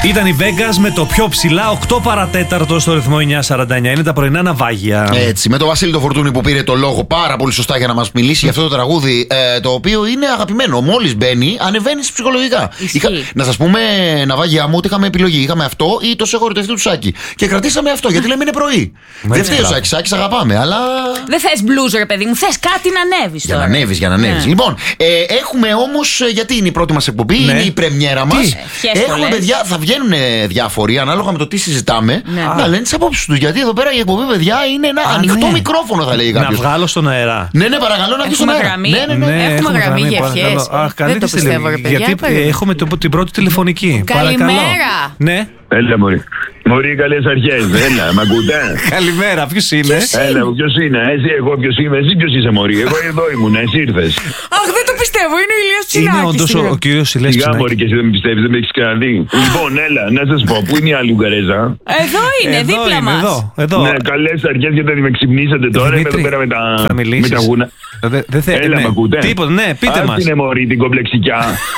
Ήταν η Vegas με το πιο ψηλά 8 παρατέταρτο στο ρυθμό 949. Είναι τα πρωινά ναυάγια. Έτσι, με τον Βασίλη το Φορτούνη που πήρε το λόγο πάρα πολύ σωστά για να μας μιλήσει για αυτό το τραγούδι, το οποίο είναι αγαπημένο. Μόλις μπαίνει, ανεβαίνει ψυχολογικά. Να σας πούμε, ναυάγια μου, ότι είχαμε επιλογή. Είχαμε αυτό ή το σε έχω ερωτευτεί του Σάκη. Και κρατήσαμε αυτό, γιατί λέμε είναι πρωί. Δεν φταίει ο Σάκης, Σάκης αγαπάμε, αλλά. Δεν θες μπλουζ, ρε παιδί μου, θες κάτι να ανέβεις. Για να ανέβεις. Λοιπόν, έχουμε όμως, γιατί είναι η πρώτη μας εκπομπή, είναι η πρεμιέρα μας. Έχουμε παιδιά, θα βγαίνουν διάφοροι ανάλογα με το τι συζητάμε. Να λένε τις απόψεις τους. Γιατί εδώ πέρα η εκπομπή, παιδιά, είναι ένα ανοιχτό μικρόφωνο, θα λέει κάποιος. Να βγάλω στον αέρα. Ναι, παρακαλώ να βγει στον αέρα. Έχουμε γραμμή για ευχές. Δεν το πιστεύω, ρε παιδιά. Γιατί έχουμε την πρώτη τηλεφωνική. Καλημέρα. Ναι. Έλα, Μωρή, καλές αρχές. Έλα, μ' ακούτε? Καλημέρα, ποιος είναι? Έλα, ποιος είναι? Εγώ ποιος είμαι? Εσύ ποιος είσαι, Μωρή? Εγώ εδώ ήμουν, εσύ ήρθες. Αχ, δεν το πιστεύω, είναι ο Ηλίας Ψινάκης. Είναι όντως ο κύριος Ηλίας Ψινάκης. Μωρή, και εσύ δεν με πιστεύεις, δεν με έχεις ξαναδεί. Λοιπόν, έλα, να σας πω, πού είναι η άλλη Ουγγαρέζα? Εδώ είναι, δίπλα μας. Εδώ. Ναι, καλές αρχές, γιατί με ξυπνήσατε τώρα. Είμαι εδώ πέρα με τα γούνα. Έλα, μ' ακούτε? Τίποτα, ναι, πείτε μας. Αυτή είναι, Μωρή, την κομπλεξικιά.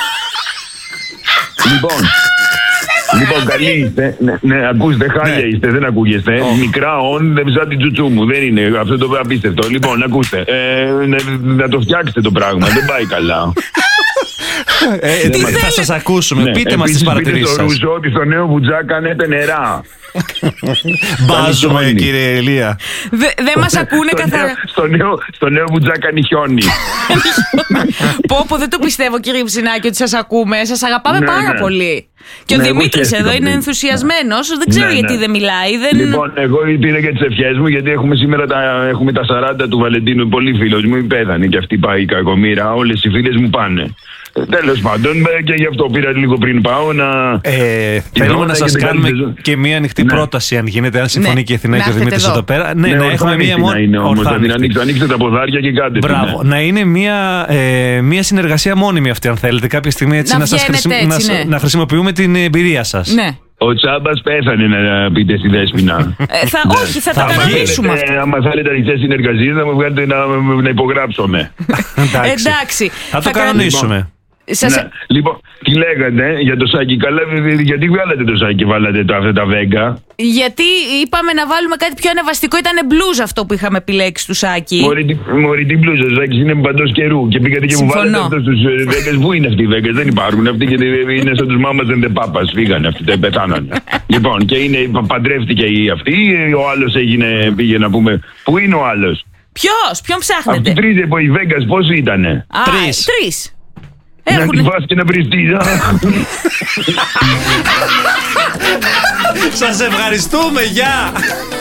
Λοιπόν, καλή είστε. Ναι, ακούστε, χάλια είστε, δεν ακούγεστε. Μικρά όν, σαν την τσουτσού μου. Δεν είναι αυτό το απίστευτο. Λοιπόν, ακούστε. Να το φτιάξετε το πράγμα. Δεν πάει καλά. Θα σας ακούσουμε. Πείτε μας τις παρατηρήσεις σας. Πείτε στο Ρούσο ότι στο νέο βουτζά κάνετε νερά. Μπάζουμε, κύριε Ηλία. Δεν μας ακούνε καθαρά. Στο νέο βουτζά κάνει χιόνι. Πω, δεν το πιστεύω, κύριε Ψινάκη, ότι σας ακούμε. Σας αγαπάμε πάρα πολύ. Και ο Δημήτρης εδώ είναι ενθουσιασμένος. Δεν ξέρω γιατί δεν μιλάει. Λοιπόν, εγώ πήρα για τις ευχές μου, γιατί σήμερα έχουμε τα 40 του Βαλεντίνου. Πολύ φίλος μου, πέθανε και αυτή πάει η κακομοίρα. Όλες οι φίλες μου πάνε. Τέλος πάντων, και γι' αυτό πήρα λίγο πριν πάω να. Θέλουμε να σας κάνουμε και μία ανοιχτή πρόταση, αν γίνεται, αν συμφωνεί και η Αθηνά και ο Δημήτρης εδώ πέρα. Ναι, να έχουμε μία μόνο. Ανοίξτε τα ποδάρια και κάντε. Μπράβο. Να είναι μία συνεργασία μόνιμη αυτή, αν θέλετε. Κάποια στιγμή έτσι να χρησιμοποιούμε την εμπειρία σας. Ναι. Ο Τσάμπας πέθανε, να πείτε στη Δέσποινα. Όχι, θα τα κανονίσουμε αυτά. Αν θέλετε ανοιχτές συνεργασίες, να μου βγάλετε να υπογράψουμε. Εντάξει. Θα το κανονίσουμε. Λοιπόν, τι λέγατε για το Σάκη? Καλά, γιατί βγάλατε το Σάκη και βάλατε αυτά τα Βέγγα? Γιατί είπαμε να βάλουμε κάτι πιο ανεβαστικό. Ήταν μπλουζ αυτό που είχαμε επιλέξει του Σάκη. Μωρή, την μπλουζ, ο Σάκης είναι παντός καιρού. Και πήγατε και μου βάλατε αυτούς τους Βέγγες. Πού είναι αυτοί οι Βέγγες? Δεν υπάρχουν. Αυτοί είναι σαν τους μάμας δεν πάπας. Φύγανε αυτοί, δεν πεθάνανε. Λοιπόν, και παντρεύτηκε αυτή. Ο άλλος πήγε να πούμε. Πού είναι ο άλλος? Ποιον ψάχνετε? Αυτοί τρεις από οι Βέγγας πώς ήτανε? Τρεις. Να την πας και να βριστείς. Σας ευχαριστούμε, γεια!